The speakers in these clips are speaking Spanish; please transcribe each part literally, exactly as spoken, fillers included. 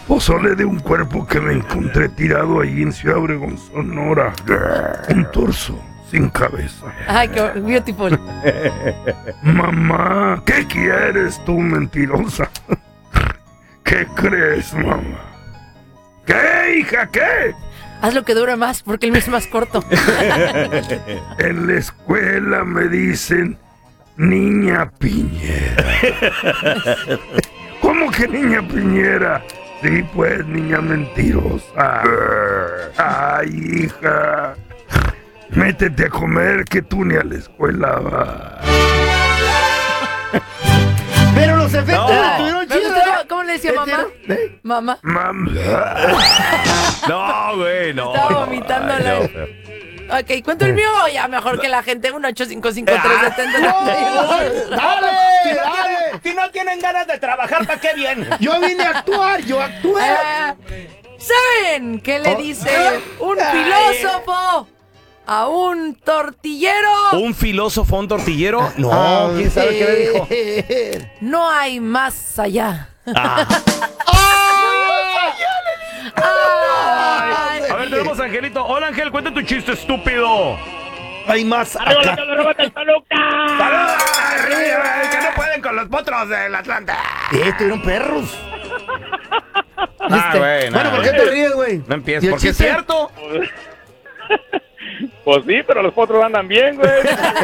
pozole de un cuerpo que me encontré tirado ahí en Ciudad Obregón, Sonora. Un torso sin cabeza. Ay, qué beautiful. Mamá, ¿qué quieres tú, mentirosa? ¿Qué crees, mamá? ¿Qué, hija, qué? Haz lo que dure más, porque el mío es más corto. En la escuela me dicen Niña Piñera. ¿Cómo que Niña Piñera? Sí, pues, niña mentirosa. Ay, hija. Métete a comer, que tú ni a la escuela vas. Pero los efectos No. estuvieron Me chidos. gustó. ¿Cómo le decía mamá? ¿Eh? Mamá. Mamá. No, güey, no. Estaba no, vomitando ay, la- no, feo. Ok, ¿cuento el mío? Ya mejor que la gente. uno ocho cinco cinco tres siete cero. ¡Dale, dale! Si no tienen ganas de trabajar, ¿para qué bien? Yo vine a actuar, yo actué. Eh, ¿Saben qué le Oh. dice un Ay. filósofo a un tortillero? ¿Un filósofo, un tortillero? No, Ah, quién sabe qué le dijo. dijo. No hay más allá. Ah. Ay. A ver, tenemos a Angelito. Hola, Ángel, cuenta tu chiste, estúpido. Hay más ¡Arriba la acá. Toluca, el Toluca! ¡Saludos! Que no pueden con los potros del Atlanta. Eh, estuvieron perros. Ah, güey, Bueno, ¿por qué te ríes, güey? No ¿Y empieces, el porque es chiste? cierto. Pues sí, pero los potros andan bien, güey.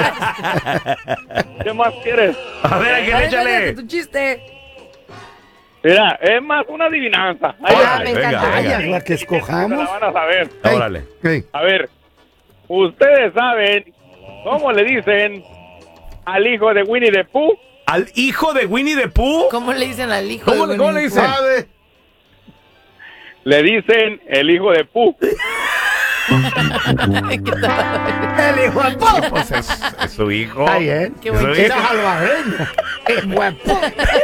¿Qué más quieres? A ver, Ángel, Ay, échale. cuéntate tu chiste. Mira, es más una adivinanza. Ahí Ah, va. me venga, encanta. Ay, venga. la que Se escojamos. la van a saber. Ey, Órale. ey. A ver, ustedes saben cómo le dicen al hijo de Winnie the Pooh. ¿Al hijo de Winnie the Pooh? ¿Cómo le dicen al hijo? ¿Cómo de le- cómo Winnie le the Pooh? dicen? Suave. Le dicen el hijo de Pooh. ¿Qué tal? El hijo de Sí, pues es, es su hijo. Está bien. Qué buen Su chiste. hijo. Era salvadoreño. Es guapo.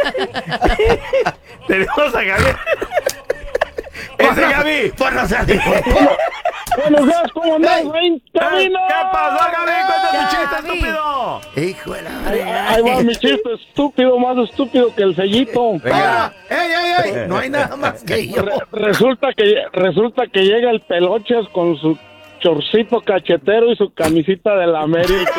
Tenemos a Gaby. ¡Ese Gaby! Pues no seas hijo de Buenos días, ¿cómo andas, güey? ¿Qué ¡Camino! pasó, Gaby? Cuenta tu Gaby. chiste, estúpido. Hijo de la Ahí va mi chiste estúpido, más estúpido que el sellito. Venga. ¡Ey, ey, ey! No hay nada más que yo. Re- resulta que resulta que llega el Peloches con su chorcito cachetero y su camisita de la América.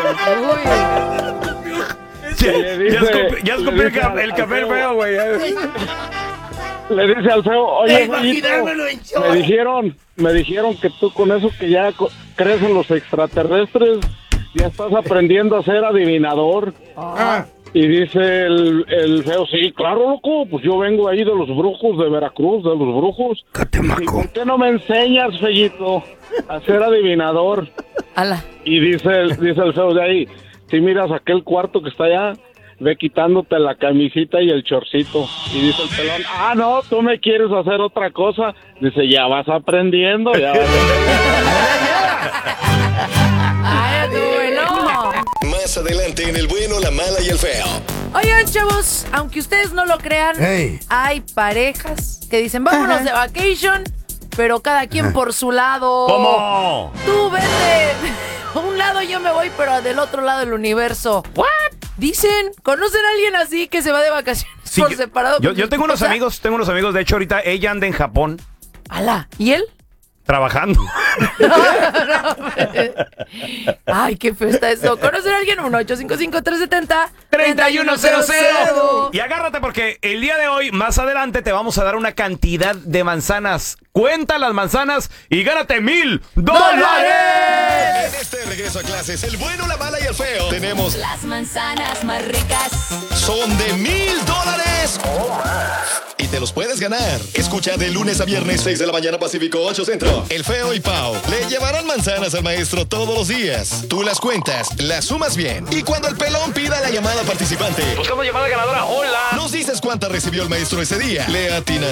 Sí, Le dice- ya escupí, ya escupí le el, dice ca- al- el al café feo. feo, güey. Le dice al feo, De oye, imaginármelo en Fellito, me short. dijeron, me dijeron que tú con eso que ya co- crees en los extraterrestres, ya estás aprendiendo a ser adivinador. Ah, Y dice el, el feo, sí, claro, loco, pues yo vengo ahí de los brujos de Veracruz, de los brujos. ¿Y Catemaco. por qué no me enseñas, Fellito, a ser adivinador? Ala. Y dice el, dice el feo de ahí, si miras aquel cuarto que está allá, ve quitándote la camisita y el chorcito. Y dice el pelón, ah, no, tú me quieres hacer otra cosa. Dice, ya vas aprendiendo, ya vas Ay, estuvo bueno. Más adelante en El Bueno, la Mala y el Feo. Oigan, chavos, aunque ustedes no lo crean, Ey. hay parejas que dicen, vámonos Ajá. de vacation, pero cada quien por su lado. ¿Cómo? Tú vete. A un lado yo me voy, pero del otro lado del universo. ¿What? Dicen, ¿conocen a alguien así que se va de vacaciones Sí, por yo- separado? Yo, con yo su tengo unos esposa? amigos, tengo unos amigos, de hecho ahorita ella anda en Japón Ala, ¿y él? trabajando. Ay, qué feo está eso. ¿Conocen a alguien? uno ocho cinco cinco tres siete cero treinta y uno cero cero. Y agárrate porque el día de hoy, más adelante, te vamos a dar una cantidad de manzanas. Cuenta las manzanas y gánate mil dólares. En este regreso a clases, El Bueno, la Mala y el Feo, tenemos Las manzanas más ricas. son de mil dólares o más. Y te los puedes ganar. Escucha de lunes a viernes, seis de la mañana Pacífico, ocho Centro. El Feo y Pau le llevarán manzanas al maestro todos los días. Tú las cuentas, las sumas bien. Y cuando el pelón pida la llamada participante, Buscamos llamada ganadora. Hola. nos dices cuánta recibió el maestro ese día. Le atina